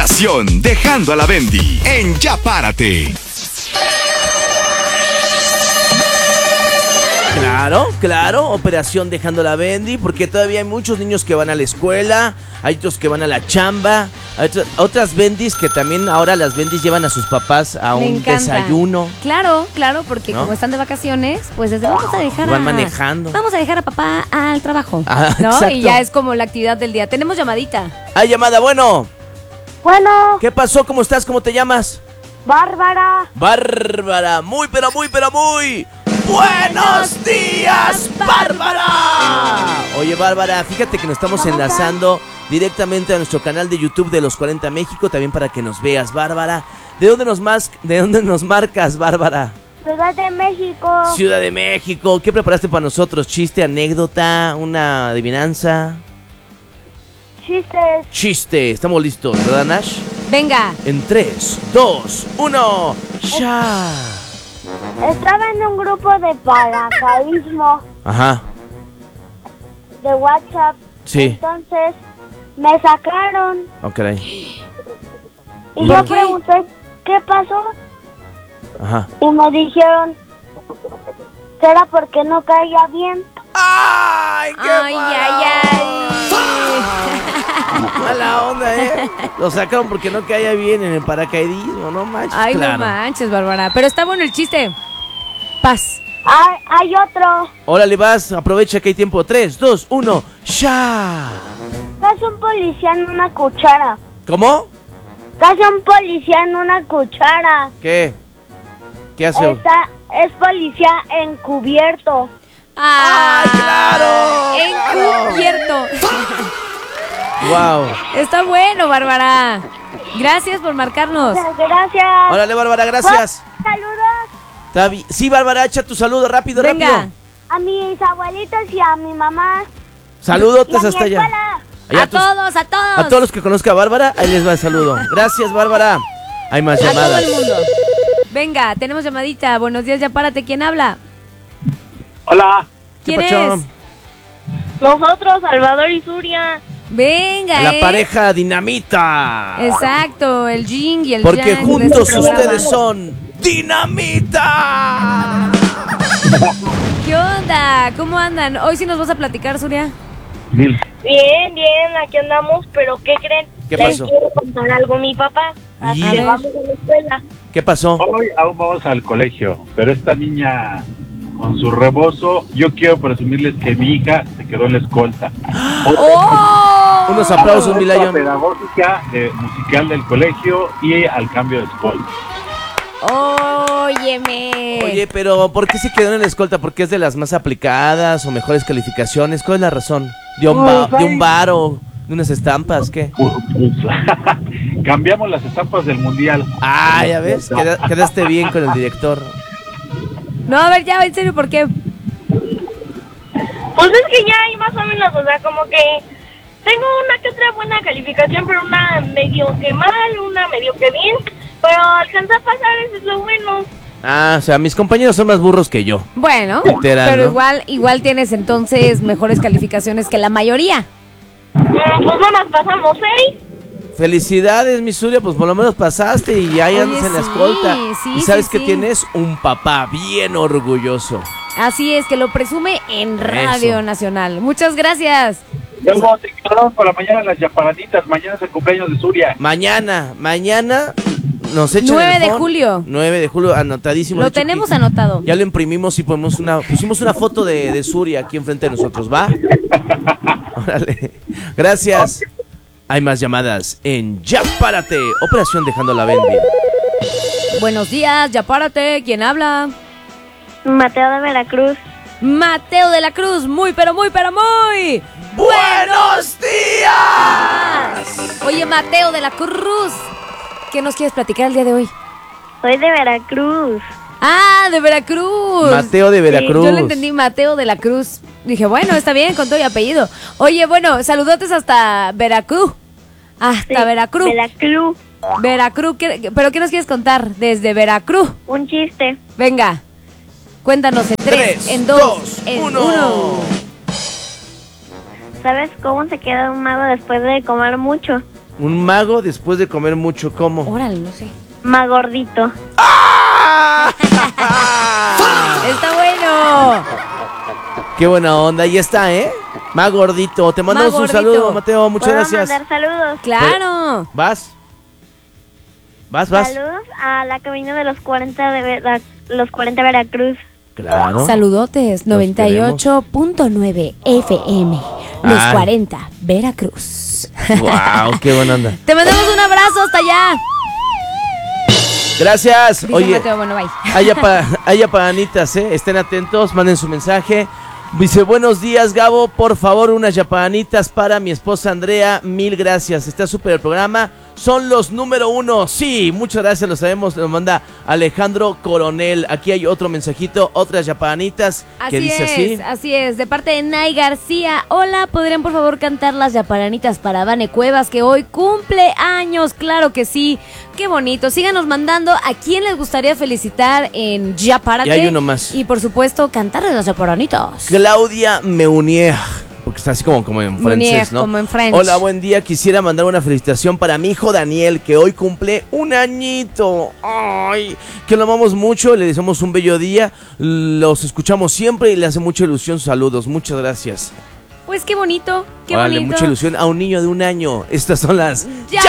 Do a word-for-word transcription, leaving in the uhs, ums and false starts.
Operación Dejando a la Bendy en Ya Párate. Claro, claro, Operación Dejando la Bendy, porque todavía hay muchos niños que van a la escuela, hay otros que van a la chamba, hay otras, otras bendis que también ahora las bendis llevan a sus papás a Me un encanta. desayuno. Claro, claro, porque ¿No? como están de vacaciones, pues desde vamos a dejar Van a- manejando. Vamos a dejar a papá al trabajo, Ah, ¿no? exacto. Y ya es como la actividad del día. Tenemos llamadita. Hay llamada, bueno. Bueno, ¿Qué pasó? ¿Cómo estás? ¿Cómo te llamas? Bárbara. Bárbara, muy pero muy pero muy buenos días, Bárbara. Oye, Bárbara, fíjate que nos estamos ¿Cómo estás? enlazando directamente a nuestro canal de YouTube de Los cuarenta México, también para que nos veas, Bárbara. ¿De dónde nos mas de dónde nos marcas, Bárbara? Ciudad de México. Ciudad de México. ¿Qué preparaste para nosotros? ¿Chiste, anécdota, una adivinanza? Chistes. Chiste. Estamos listos, ¿verdad, Nash? Venga. En tres, dos, uno, ya. Estaba en un grupo de paracaidismo Ajá, de WhatsApp. sí. Entonces me sacaron Ok. y ¿Por yo qué? pregunté qué pasó Ajá. y me dijeron que era porque no caía bien. ¡Ay, qué Ay, mala ay, ay. onda! Mala onda, ¿eh? Lo sacaron porque no caía bien en el paracaidismo, no manches. Ay, claro. no manches, Bárbara. Pero está bueno el chiste. Paz. Hay, hay otro. Órale, vas, aprovecha que hay tiempo. Tres, dos, uno, ya. Casi un policía en una cuchara. ¿Cómo? Casi un policía en una cuchara. ¿Qué? ¿Qué hace? Está, es policía encubierto. ¡Ay, claro! Encubierto. Wow. Está bueno, Bárbara. Gracias por marcarnos. Gracias. Órale, Bárbara, gracias. Saludos Está bi- Sí, Bárbara, echa tu saludo rápido, Venga. rápido. a mis abuelitos y a mi mamá. Saludotes Y a mi hasta allá. escuela. Allá A tus- todos, a todos. A todos los que conozca a Bárbara, ahí les va el saludo. Gracias, Bárbara. Hay más A todo llamadas. el mundo. Venga, tenemos llamadita. Buenos días, ya párate. ¿Quién habla? Hola, ¿Qué ¿Quién pacho? es? Nosotros, Salvador y Suria. Venga, La eh. pareja dinamita. Exacto, el Jing y el Porque Yang de juntos este programa. ustedes son dinamita. ¿Qué onda? ¿Cómo andan? Hoy sí nos vas a platicar, Suria. Mil. Bien, bien, aquí andamos, pero ¿qué creen? ¿Qué Les pasó? quiero contar algo a mi papá. Así Y- que vamos a la escuela. ¿Qué pasó? Hoy aún vamos al colegio, pero esta niña con su rebozo, yo quiero presumirles que mi hija se quedó en la escolta. ¡Oh! Unos aplausos, La Milayón. pedagógica eh, musical del colegio y al cambio de escolta. Óyeme. Oye, pero ¿por qué se quedó en la escolta? ¿Porque es de las más aplicadas o mejores calificaciones? ¿Cuál es la razón? ¿De un, ba- de un bar o de unas estampas? ¿Qué? Pues, pues, cambiamos las estampas del mundial. Ah, ya ves, queda- quedaste bien con el director. No, a ver, ya, en serio, ¿por qué? Pues es que ya hay más o menos, o sea, como que tengo una que otra buena calificación, pero una medio que mal, una medio que bien. Pero alcanza a pasar, eso es lo bueno. Ah, o sea, mis compañeros son más burros que yo. Bueno, Literal, pero ¿no? igual, igual tienes entonces mejores calificaciones que la mayoría. Mm, Pues no nos pasamos, ¿eh? Felicidades, mi Zulia, pues por lo menos pasaste y ahí Oye, andas en la sí, escolta. sí, y sabes sí, que sí. tienes un papá bien orgulloso. Así es, que lo presume en Radio Eso. Nacional. Muchas gracias. Luego te quedaron para mañana las chaparanitas, mañana es el cumpleaños de Suria. Mañana, mañana nos echan nueve el de phone. julio. nueve de julio, anotadísimo. Lo De hecho, tenemos aquí anotado. Ya lo imprimimos y ponemos una, pusimos una foto de, de Zulia aquí enfrente de nosotros, ¿va? Órale. Gracias. Hay más llamadas en Ya Párate, Operación Dejando la Bendy. Buenos días, ya párate. ¿Quién habla? Mateo de Veracruz. Mateo de la Cruz. Muy, pero muy, pero muy. ¡Buenos días! Oye, Mateo de la Cruz. ¿Qué nos quieres platicar el día de hoy? Soy de Veracruz. Ah, de Veracruz. Mateo de Veracruz. Yo le entendí Mateo de la Cruz. Dije, bueno, está bien, con todo y apellido. Oye, bueno, saludotes hasta Veracruz. Hasta Veracruz. Veracruz. Veracruz. ¿qué- ¿Pero qué nos quieres contar desde Veracruz? Un chiste. Venga, cuéntanos en tres, Tres, en dos, dos, en uno. uno. ¿Sabes cómo se queda un mago después de comer mucho? Un mago después de comer mucho, ¿cómo? Órale, no sé. Más gordito. ¡Ah! Está bueno. Qué buena onda, ahí está, ¿eh? Más gordito. Te mandamos Más un gordito. saludo, Mateo, muchas ¿Puedo gracias. mandar saludos? Claro. ¿Vas? ¿Vas, vas? Saludos a la cabina de los cuarenta de Vera- los cuarenta Veracruz. Claro. Saludotes, noventa y ocho punto nueve F M. Los Ay. cuarenta, Veracruz. Wow, qué buena onda. Te mandamos un abrazo hasta allá. Gracias. Dice Oye, Mateo, bueno, bye. hay, apa- hay apanitas, ¿eh? Estén atentos, manden su mensaje. Dice, buenos días, Gabo, por favor, unas yapanitas para mi esposa Andrea, mil gracias, está súper el programa, son los número uno, sí, muchas gracias, lo sabemos, nos manda Alejandro Coronel, aquí hay otro mensajito, otras yapanitas, que Así dice es, así. así es, de parte de Nay García. Hola, ¿podrían por favor cantar las yaparanitas para Vane Cuevas, que hoy cumple años? Claro que sí, qué bonito. Síganos mandando a quién les gustaría felicitar en Ya Párate. Y hay uno más. Y por supuesto, cantarles las yaparanitas. Claudia Meunier, porque está así como, como en Meunier, francés, ¿no? como en French. Hola, buen día, quisiera mandar una felicitación para mi hijo Daniel, que hoy cumple un añito. Ay, que lo amamos mucho, le deseamos un bello día, los escuchamos siempre y le hace mucha ilusión. Saludos, muchas gracias. Pues qué bonito, qué Órale, bonito. mucha ilusión a un niño de un año. Estas son las Ya